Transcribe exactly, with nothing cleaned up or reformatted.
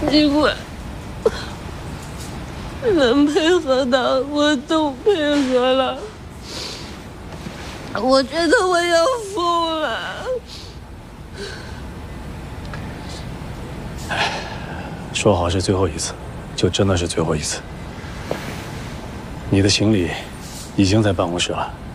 尽管能配合的我都配合了，我觉得我要疯了。 哎，说好是最后一次，就真的是最后一次。你的行李已经在办公室了。